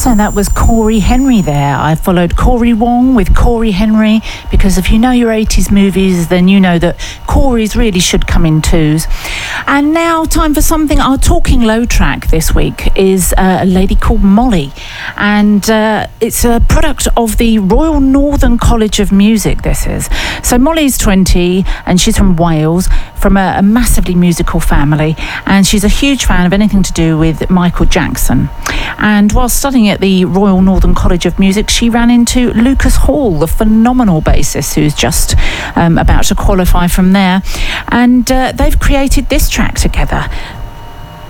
So that was Corey Henry there. I followed Corey Wong with Corey Henry, because if you know your 80s movies, then you know that Corey's really should come in twos. And now time for something. Our Talking Low track this week is a lady called Molly, and it's a product of the Royal Northern College of Music, this is. So Molly's 20 and she's from Wales, from a massively musical family, and she's a huge fan of anything to do with Michael Jackson. And while studying at the Royal Northern College of Music, she ran into Lucas Hall, the phenomenal bassist who's just about to qualify from there. And they've created this track together.